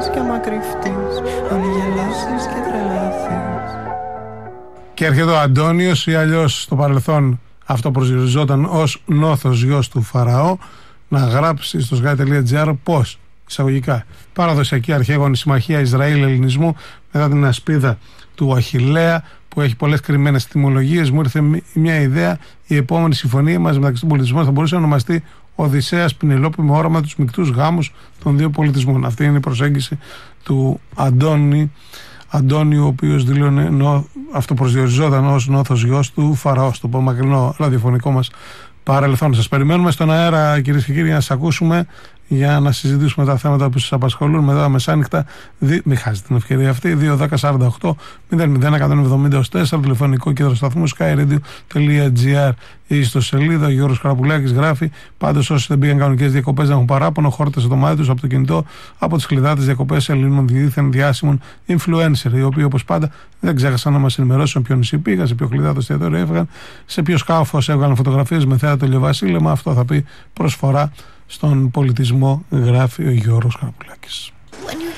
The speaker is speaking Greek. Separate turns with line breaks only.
και άμα κρυφτείς, αν γελάσεις και τρελαθείς.
Και έρχεται ο Αντώνιος, ή αλλιώς στο παρελθόν αυτό προσδιοριζόταν ως Νόθος γιος του Φαραώ, να γράψει στο sky.gr πως, εισαγωγικά, παραδοσιακή αρχαίγονη συμμαχία Ισραήλ-Ελληνισμού μετά την ασπίδα του Αχιλλέα, που έχει πολλές κρυμμένες τιμολογίες. Μου ήρθε μια ιδέα, η επόμενη συμφωνία μας μεταξύ των πολιτισμών θα μπορούσε να ονομαστεί Οδυσσέας Πηνελόπη, με όραμα τους μεικτούς γάμους των δύο πολιτισμών. Αυτή είναι η προσέγγιση του Αντώνιου, ο οποίος αυτοπροσδιοριζόταν ως Νόθος γιος του Φαραώ, στο μακρινό ραδιοφωνικό μας παρελθόν. Σας περιμένουμε στον αέρα, κυρίες και κύριοι, να σας ακούσουμε για να συζητήσουμε τα θέματα που σας απασχολούν μετά τα μεσάνυχτα. Μην χάσετε την ευκαιρία αυτή. 2-10-48-001-170-4, τηλεφωνικό κέντρο σταθμού skyradio.gr, ή στο σελίδα. Γιώργος Καραπουλάκης γράφει: πάντως, όσοι δεν πήγαν κανονικές διακοπές να έχουν παράπονο, χόρτασε το μάτι τους από το κινητό από τις κλειδάτες διακοπές Ελλήνων δίθεν διάσημων influencer, οι οποίοι όπως πάντα δεν ξέχασαν να μας ενημερώσουν σε ποιο νησί πήγαν, σε ποιο κλειδάτο εστιατόριο έφυγαν, σε ποιο σκάφος έβγαλαν φωτογραφίες με θέατρο ηλιοβασίλεμα. Αυτό θα πει προσφορά στον πολιτισμό, γράφει ο Γιώργος Καραπουλάκης.